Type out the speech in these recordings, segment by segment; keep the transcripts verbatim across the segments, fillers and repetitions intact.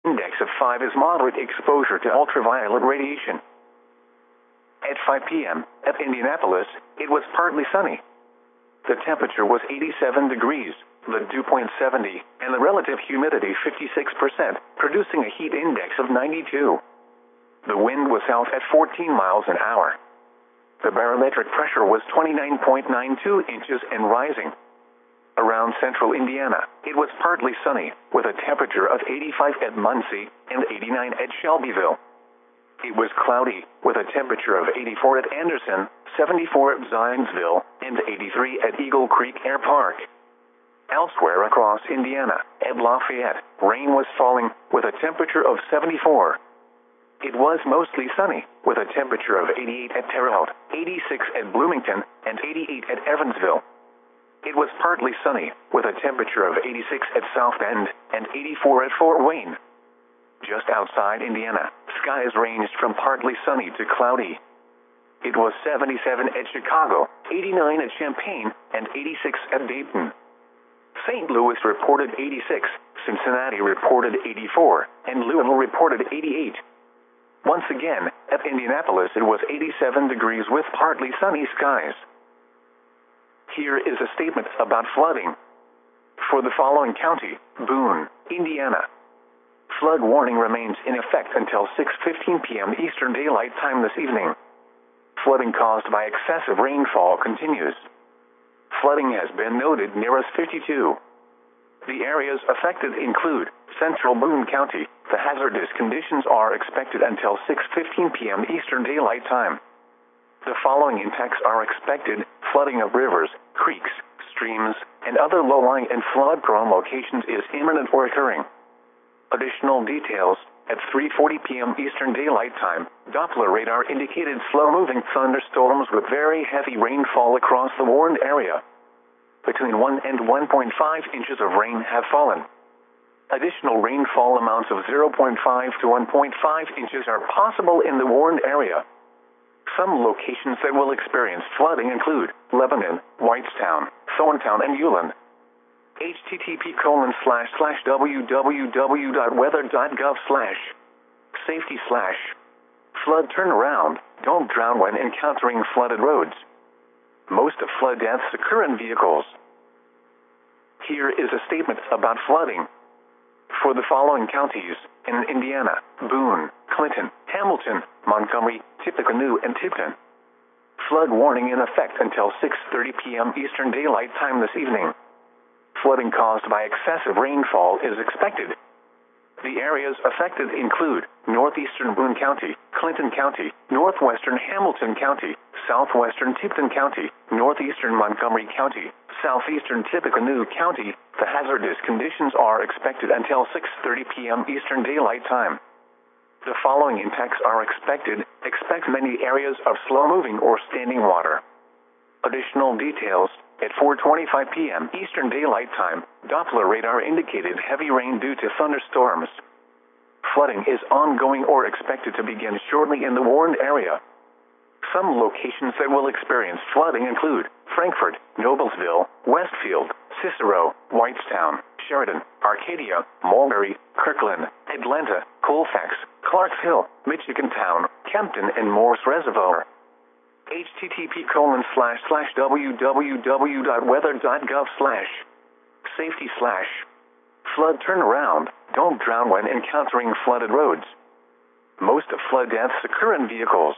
index of five is moderate exposure to ultraviolet radiation. At five p m at Indianapolis, it was partly sunny. The temperature was eighty-seven degrees, the dew point seventy, and the relative humidity fifty-six percent, producing a heat index of ninety-two. The wind was south at fourteen miles an hour. The barometric pressure was twenty-nine point nine two inches and rising. Around central Indiana, it was partly sunny, with a temperature of eighty-five at Muncie and eighty-nine at Shelbyville. It was cloudy, with a temperature of eighty-four at Anderson, seventy-four at Zionsville, and eighty-three at Eagle Creek Air Park. Elsewhere across Indiana, at Lafayette, rain was falling, with a temperature of seventy-four. It was mostly sunny, with a temperature of eighty-eight at Terre Haute, eighty-six at Bloomington, and eighty-eight at Evansville. It was partly sunny, with a temperature of eighty-six at South Bend, and eighty-four at Fort Wayne. Just outside Indiana, skies ranged from partly sunny to cloudy. It was seventy-seven at Chicago, eighty-nine at Champaign, and eighty-six at Dayton. Saint Louis reported eighty-six, Cincinnati reported eighty-four, and Louisville reported eighty-eight. Once again, at Indianapolis it was eighty-seven degrees with partly sunny skies. Here is a statement about flooding. For the following county, Boone, Indiana. Flood warning remains in effect until six fifteen p m Eastern Daylight Time this evening. Flooding caused by excessive rainfall continues. Flooding has been noted near us fifty-two. The areas affected include central Boone County. The hazardous conditions are expected until six fifteen p m Eastern Daylight Time. The following impacts are expected: flooding of rivers, creeks, streams, and other low-lying and flood-prone locations is imminent or occurring. Additional details: at three forty p m Eastern Daylight Time, Doppler radar indicated slow-moving thunderstorms with very heavy rainfall across the warned area. Between one and one point five inches of rain have fallen. Additional rainfall amounts of zero point five to one point five inches are possible in the warned area. Some locations that will experience flooding include Lebanon, Whitestown, Thorntown, and Ulen. http colon slash slash www.weather.gov slash safety slash flood turnaround. Don't drown when encountering flooded roads. Most of flood deaths occur in vehicles. Here is a statement about flooding. For the following counties in Indiana: Boone, Clinton, Hamilton, Montgomery, Tippecanoe, and Tipton. Flood warning in effect until six thirty p m Eastern Daylight Time this evening. Flooding caused by excessive rainfall is expected. The areas affected include northeastern Boone County, Clinton County, northwestern Hamilton County, southwestern Tipton County, northeastern Montgomery County, southeastern Tippecanoe County. The hazardous conditions are expected until six thirty p m Eastern Daylight Time. The following impacts are expected: expect many areas of slow-moving or standing water. Additional details: at four twenty-five p m Eastern Daylight Time, Doppler radar indicated heavy rain due to thunderstorms. Flooding is ongoing or expected to begin shortly in the warned area. Some locations that will experience flooding include Frankfort, Noblesville, Westfield, Cicero, Whitestown, Sheridan, Arcadia, Mulberry, Kirkland, Atlanta, Colfax, Clarksville, Michigantown, Kempton, and Morse Reservoir. http colon slash slash www.weather.gov slash safety slash flood turnaround. Don't drown when encountering flooded roads. Most of flood deaths occur in vehicles.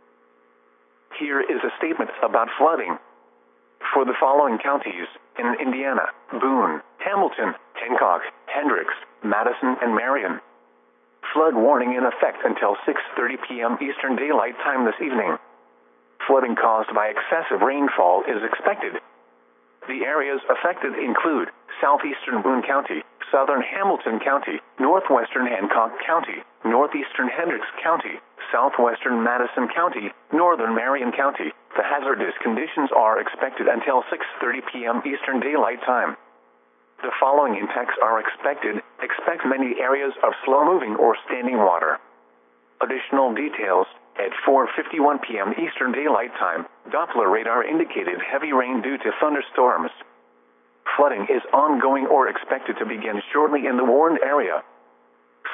Here is a statement about flooding. For the following counties in Indiana: Boone, Hamilton, Hancock, Hendricks, Madison, and Marion. Flood warning in effect until six thirty p m Eastern Daylight Time this evening. Flooding caused by excessive rainfall is expected. The areas affected include southeastern Boone County, southern Hamilton County, northwestern Hancock County, northeastern Hendricks County, southwestern Madison County, northern Marion County. The hazardous conditions are expected until six thirty p m Eastern Daylight Time. The following impacts are expected: expect many areas of slow-moving or standing water. Additional details: at four fifty-one p m Eastern Daylight Time, Doppler radar indicated heavy rain due to thunderstorms. Flooding is ongoing or expected to begin shortly in the warned area.